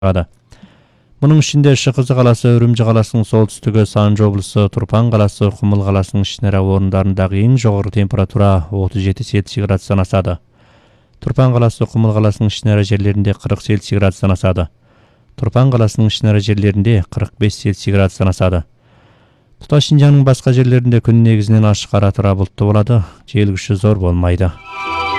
жагады. Мунун ичинде Шыкызы каласы, Үрүмчү каласынын солтүстүгү, Санжы облусу, Турпан каласы, Кумул каласынын ишнара орундарындагы эң жогорку температура 37 Цельсий градустан асады. Турпан каласы, Кумул каласынын ишнара жерлеринде 40 Цельсий градустан асады. Турпан каласынын ишнара жерлеринде 45 Цельсий градустан асады. Туташ Шинжаңдын башка жерлеринде күн негизинен ашык ара тура булуттуу болот, жел күчү зор болмойт.